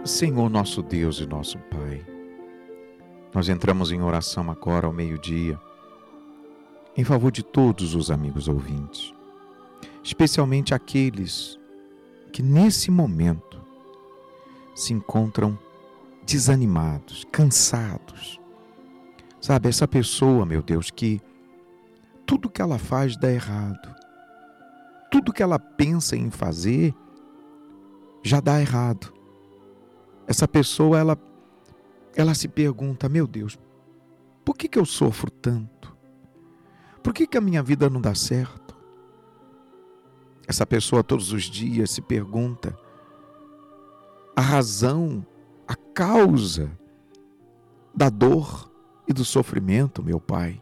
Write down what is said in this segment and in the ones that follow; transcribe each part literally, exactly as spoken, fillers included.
Senhor nosso Deus e nosso Pai, nós entramos em oração agora ao meio-dia, em favor de todos os amigos ouvintes, especialmente aqueles que nesse momento se encontram desanimados, cansados. Sabe, essa pessoa, meu Deus, que tudo que ela faz dá errado, tudo que ela pensa em fazer já dá errado. Essa pessoa, ela, ela se pergunta, meu Deus, por que que eu sofro tanto? Por que que a minha vida não dá certo? Essa pessoa todos os dias se pergunta a razão, a causa da dor e do sofrimento, meu Pai.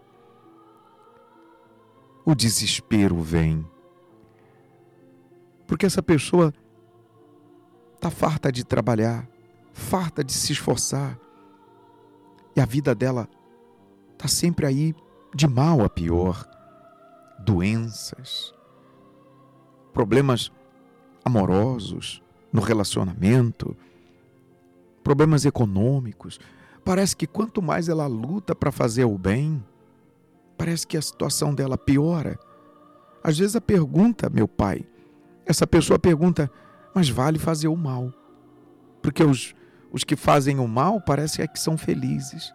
O desespero vem, porque essa pessoa está farta de trabalhar, farta de se esforçar, e a vida dela está sempre aí de mal a pior. Doenças, problemas amorosos no relacionamento, problemas econômicos. Parece que quanto mais ela luta para fazer o bem, parece que a situação dela piora. Às vezes a pergunta, meu Pai, essa pessoa pergunta, mas vale fazer o mal? Porque os, os que fazem o mal parece que são felizes.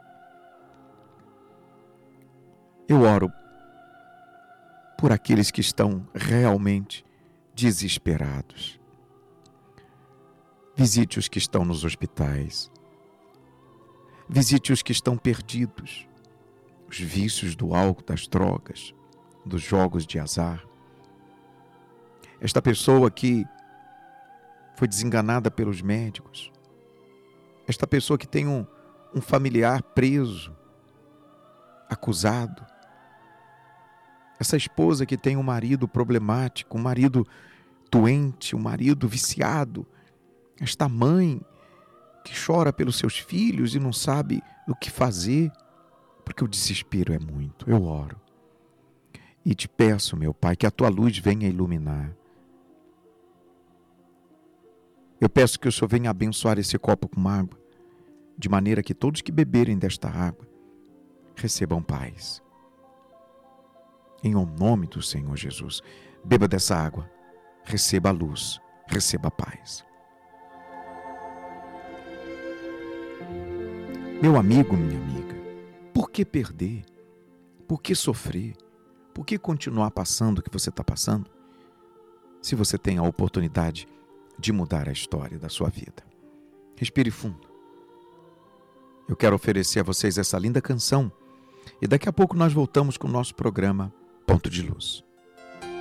Eu oro por aqueles que estão realmente desesperados. Visite os que estão nos hospitais. Visite os que estão perdidos. Os vícios do álcool, das drogas, dos jogos de azar. Esta pessoa que foi desenganada pelos médicos. Esta pessoa que tem um, um familiar preso, acusado. Essa esposa que tem um marido problemático, um marido doente, um marido viciado. Esta mãe que chora pelos seus filhos e não sabe o que fazer, porque o desespero é muito. Eu oro e te peço, meu Pai, que a tua luz venha iluminar. Eu peço que o Senhor venha abençoar esse copo com água, de maneira que todos que beberem desta água recebam paz. Em nome do Senhor Jesus, beba dessa água, receba a luz, receba a paz. Meu amigo, minha amiga, por que perder? Por que sofrer? Por que continuar passando o que você está passando? Se você tem a oportunidade de mudar a história da sua vida. Respire fundo. Eu quero oferecer a vocês essa linda canção e daqui a pouco nós voltamos com o nosso programa Ponto de Luz.